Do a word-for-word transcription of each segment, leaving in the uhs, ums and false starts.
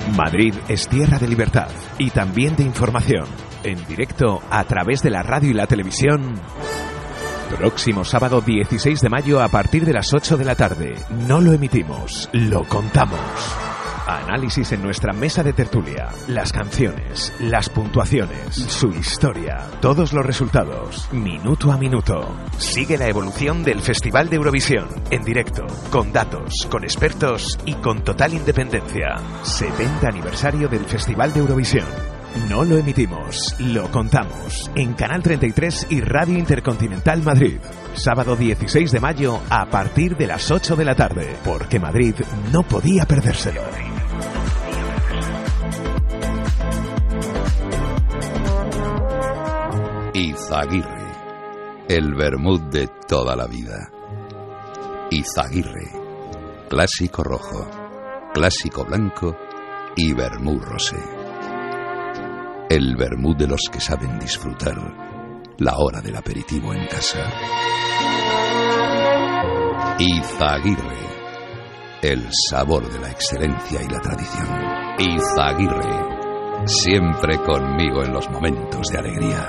Madrid es tierra de libertad y también de información. En directo a través de la radio y la televisión. Próximo sábado dieciséis de mayo a partir de las ocho de la tarde. No lo emitimos, lo contamos. Análisis en nuestra mesa de tertulia, las canciones, las puntuaciones, su historia, todos los resultados, minuto a minuto. Sigue la evolución del Festival de Eurovisión, en directo, con datos, con expertos y con total independencia. setenta aniversario del Festival de Eurovisión. No lo emitimos, lo contamos. En Canal treinta y tres y Radio Intercontinental Madrid. Sábado dieciséis de mayo a partir de las ocho de la tarde. Porque Madrid no podía perdérselo. Izaguirre, el vermut de toda la vida. Izaguirre, clásico rojo, clásico blanco y vermut rosé. El vermut de los que saben disfrutar la hora del aperitivo en casa. Izaguirre, el sabor de la excelencia y la tradición. Izaguirre, siempre conmigo en los momentos de alegría.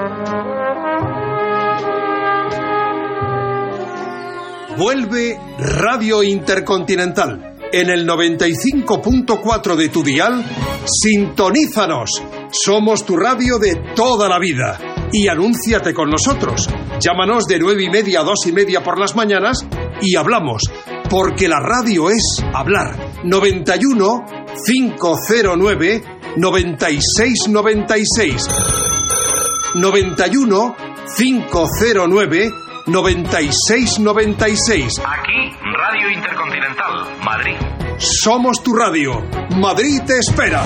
Vuelve Radio Intercontinental. En el noventa y cinco punto cuatro de tu dial, sintonízanos. Somos tu radio de toda la vida. Y anúnciate con nosotros. Llámanos de nueve y media a dos y media por las mañanas y hablamos. Porque la radio es hablar. noventa y uno, quinientos nueve, noventa y seis noventa y seis. noventa y uno, quinientos nueve, noventa y seis noventa y seis. Aquí, Radio Intercontinental, Madrid. Somos tu radio. Madrid te espera.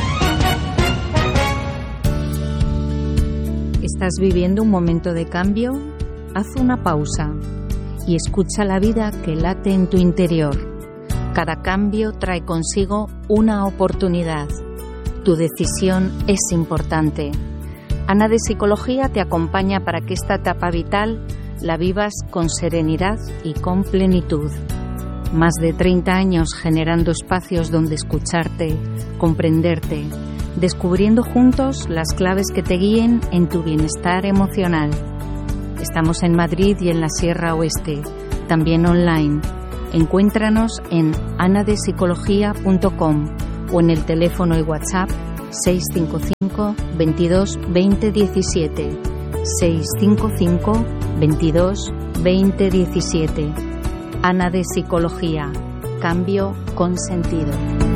¿Estás viviendo un momento de cambio? Haz una pausa y escucha la vida que late en tu interior. Cada cambio trae consigo una oportunidad. Tu decisión es importante. Ana de Psicología te acompaña para que esta etapa vital la vivas con serenidad y con plenitud. Más de treinta años generando espacios donde escucharte, comprenderte, descubriendo juntos las claves que te guíen en tu bienestar emocional. Estamos en Madrid y en la Sierra Oeste, también online. Encuéntranos en ana de psicología punto com o en el teléfono y WhatsApp seis cinco cinco, veintidós, veinte, diecisiete. seis cinco cinco, veintidós, veinte, diecisiete. Ana de Psicología. Cambio con sentido.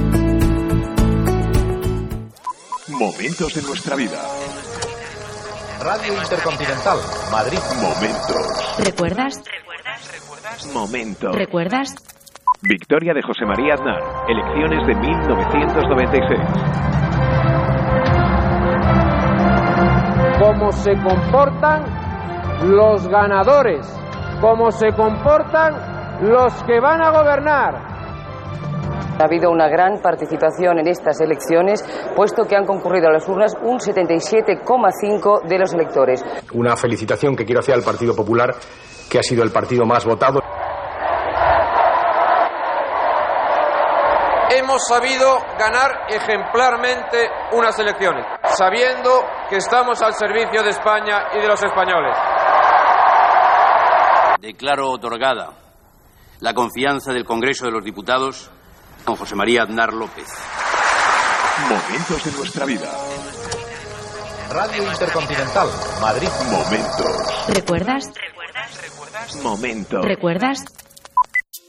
Momentos de nuestra vida. Radio Intercontinental, Madrid. Momentos. ¿Recuerdas? Momentos. ¿Recuerdas? Victoria de José María Aznar. Elecciones de mil novecientos noventa y seis. Cómo se comportan los ganadores, cómo se comportan los que van a gobernar. Ha habido una gran participación en estas elecciones, puesto que han concurrido a las urnas un setenta y siete coma cinco de los electores. Una felicitación que quiero hacer al Partido Popular, que ha sido el partido más votado. Hemos sabido ganar ejemplarmente unas elecciones, sabiendo que estamos al servicio de España y de los españoles. Declaro otorgada la confianza del Congreso de los Diputados con José María Aznar López. Momentos de nuestra vida. Radio Intercontinental, Madrid. Momentos. ¿Recuerdas? Momentos. ¿Recuerdas?